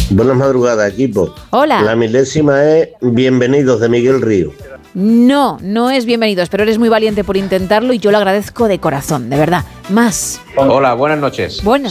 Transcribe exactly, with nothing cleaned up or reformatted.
Buenas madrugadas, equipo. Hola. La milésima es Bienvenidos de Miguel Río. No, no es bienvenidos, pero eres muy valiente por intentarlo y yo lo agradezco de corazón, de verdad. Más. Hola, buenas noches. Buenas.